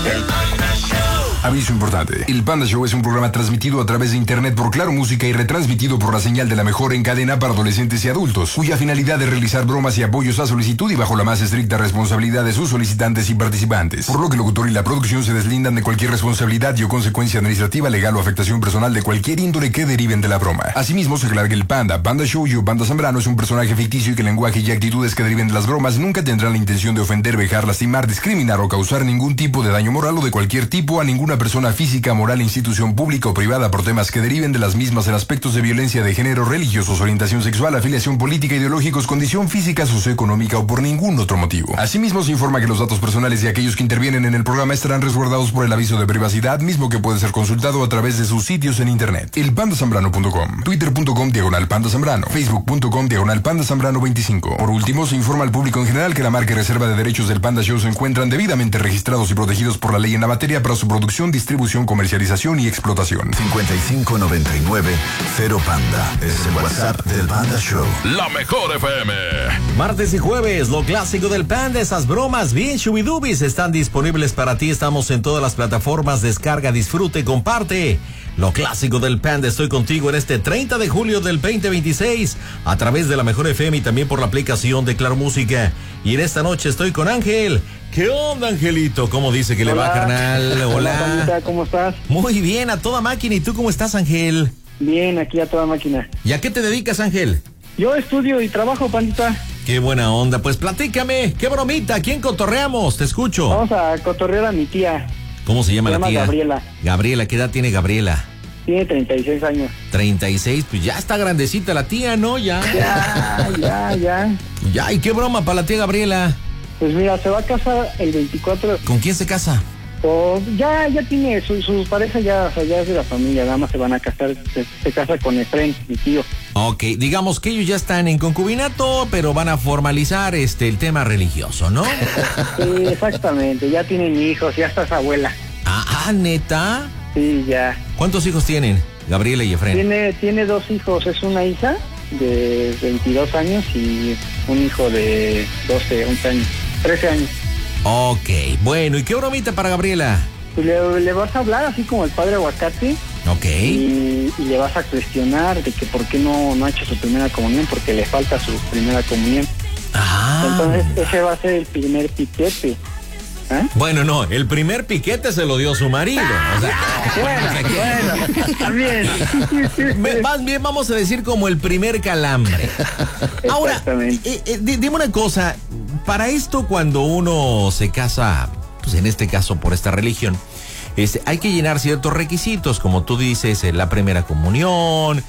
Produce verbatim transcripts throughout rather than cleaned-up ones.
El Panda Show. Aviso importante. El Panda Show es un programa transmitido a través de internet por Claro Música y retransmitido por la señal de la mejor en cadena para adolescentes y adultos, cuya finalidad es realizar bromas y apoyos a solicitud y bajo la más estricta responsabilidad de sus solicitantes y participantes. Por lo que el locutor y la producción se deslindan de cualquier responsabilidad y o consecuencia administrativa, legal o afectación personal de cualquier índole que deriven de la broma. Asimismo, se aclara que el Panda, Panda Show y o Panda Zambrano es un personaje ficticio y que el lenguaje y actitudes que deriven de las bromas nunca tendrán la intención de ofender, vejar, lastimar, discriminar o causar ningún tipo de daño moral o de cualquier tipo a ninguna persona física, moral, institución pública o privada por temas que deriven de las mismas en aspectos de violencia de género, religiosos, orientación sexual, afiliación política, ideológicos, condición física, socioeconómica o por ningún otro motivo. Asimismo, se informa que los datos personales de aquellos que intervienen en el programa estarán resguardados por el aviso de privacidad, mismo que puede ser consultado a través de sus sitios en internet. El panda zambrano punto com, twitter punto com diagonal panda zambrano, facebook punto com diagonal panda zambrano veinticinco. Por último, se informa al público en general que la marca y reserva de derechos del Panda Show se encuentran debidamente registrados y protegidos por la ley en la materia para su producción, distribución, comercialización y explotación. cincuenta y cinco noventa y nueve cero Panda es el WhatsApp del Panda Show. La mejor F M. Martes y jueves, lo clásico del Panda, esas bromas bien shubidubis están disponibles para ti. Estamos en todas las plataformas. Descarga, disfrute, comparte. Lo clásico del Panda, estoy contigo en este treinta de julio del veinte veintiséis a través de la mejor F M y también por la aplicación de Claro Música. Y en esta noche estoy con Ángel. ¿Qué onda, Angelito? ¿Cómo dice que Hola. le va, carnal? Hola. Hola, ¿cómo estás? Muy bien, a toda máquina. ¿Y tú cómo estás, Ángel? Bien, aquí a toda máquina. ¿Y a qué te dedicas, Ángel? Yo estudio y trabajo, pandita. Qué buena onda. Pues platícame, qué bromita, ¿quién cotorreamos? Te escucho. Vamos a cotorrear a mi tía. ¿Cómo se llama se la llama tía? Gabriela. Gabriela, ¿qué edad tiene Gabriela? Tiene treinta y seis años. treinta y seis, pues ya está grandecita la tía, ¿no? Ya. Ya, ya, ya. Ya, ¿y qué broma para la tía Gabriela? Pues mira, se va a casar el veinticuatro. ¿Con quién se casa? Pues ya, ya tiene, su, su pareja ya, o sea, ya es de la familia, nada más se van a casar, se, se casa con Efren, mi tío. Ok, digamos que ellos ya están en concubinato, pero van a formalizar este el tema religioso, ¿no? Sí, exactamente, ya tienen hijos, ya está su abuela. Ah, ah, ¿neta? Sí, ya. ¿Cuántos hijos tienen, Gabriela y Efren? Tiene, tiene dos hijos, es una hija de veintidós años y un hijo de doce, once años, trece años. Ok, bueno, ¿y qué bromita para Gabriela? Pues le, le vas a hablar así como el padre Aguacate. Ok. Y, y le vas a cuestionar de que por qué no, no ha hecho su primera comunión, porque le falta su primera comunión. Ah. Entonces ese va a ser el primer piquete. ¿Eh? Bueno, no, el primer piquete se lo dio su marido. O sea, bueno, bueno, también. Más bien vamos a decir como el primer calambre. Ahora, eh, eh, dime una cosa, para esto cuando uno se casa, pues en este caso por esta religión, este, hay que llenar ciertos requisitos, como tú dices, la primera comunión,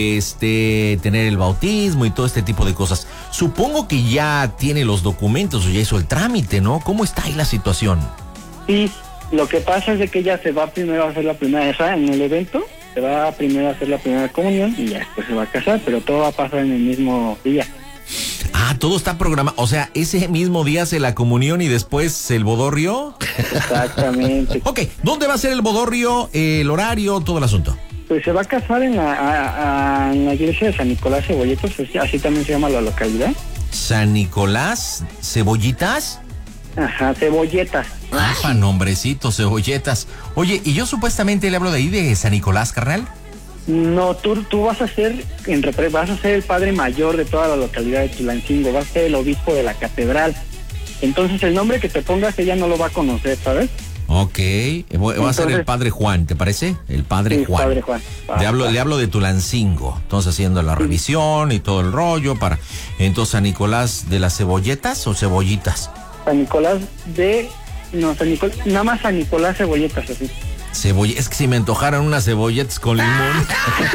este, tener el bautismo y todo este tipo de cosas. Supongo que ya tiene los documentos o ya hizo el trámite, ¿no? ¿Cómo está ahí la situación? Sí, lo que pasa es de que ella se va primero a hacer la primera, o sea, en el evento, se va primero a hacer la primera comunión y ya después se va a casar, pero todo va a pasar en el mismo día. Ah, todo está programado. O sea, ese mismo día hace la comunión y después el bodorrio. Exactamente. Ok, ¿dónde va a ser el bodorrio, el horario, todo el asunto? Pues se va a casar en la, a, a, en la iglesia de San Nicolás Cebolletas, así también se llama la localidad. San Nicolás Cebollitas. Ajá, Cebolletas. Ah, nombrecito, Cebolletas. Oye, y yo supuestamente le hablo de ahí de San Nicolás, carnal. No, tú, tú vas a ser en repre, vas a ser el padre mayor de toda la localidad de Tulancingo, vas a ser el obispo de la catedral. Entonces el nombre que te pongas ella no lo va a conocer, ¿sabes? Ok, va Entonces, a ser el padre Juan, ¿te parece? El padre sí, Juan. Padre Juan. Ah, le hablo, le hablo de Tulancingo, entonces haciendo la sí. revisión y todo el rollo para. Entonces San Nicolás de las Cebolletas o Cebollitas. San Nicolás de, no, San Nicolás, nada más San Nicolás Cebolletas, así. Cebolla, es que si me antojaran unas cebolletas con limón.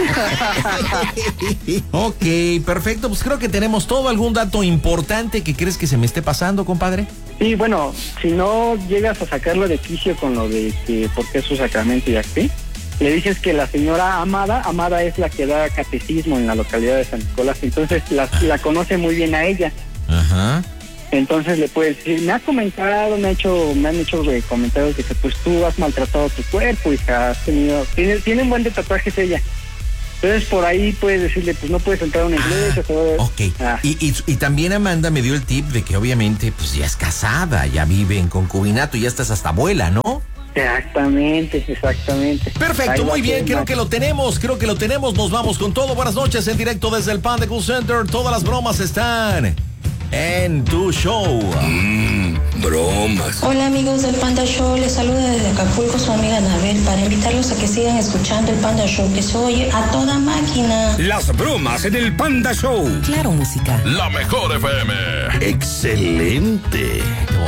Ok, perfecto, pues creo que tenemos todo. ¿Algún dato importante que crees que se me esté pasando, compadre? Sí, bueno, si no llegas a sacarlo de quicio con lo de que por qué es su sacramento y así, le dices que la señora Amada, Amada es la que da catecismo en la localidad de San Nicolás, entonces la, la conoce muy bien a ella. Ajá. Entonces le puedes decir, me ha comentado, me ha hecho, me han hecho comentarios de que pues tú has maltratado tu cuerpo, hija, has tenido, tiene, tiene un buen de tatuajes ella. Entonces por ahí puedes decirle, pues no puedes entrar a una iglesia. Ah, ok. Ah. Y, y, y también Amanda me dio el tip de que obviamente pues ya es casada, ya vive en concubinato y ya estás hasta abuela, ¿no? Exactamente, exactamente. Perfecto, muy bien, creo que lo tenemos, creo que lo tenemos, nos vamos con todo. Buenas noches, en directo desde el Panda Cool Center, todas las bromas están en tu show. Mmm, bromas. Hola amigos del Panda Show, les saluda desde Acapulco su amiga Anabel para invitarlos a que sigan escuchando el Panda Show, que se oye a toda máquina. Las bromas en el Panda Show. Claro, música. La mejor F M. Excelente.